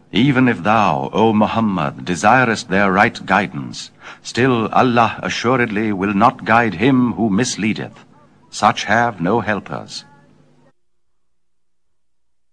Even if thou, O Muhammad, desirest their right guidance, still Allah assuredly will not guide him who misleadeth. Such have no helpers.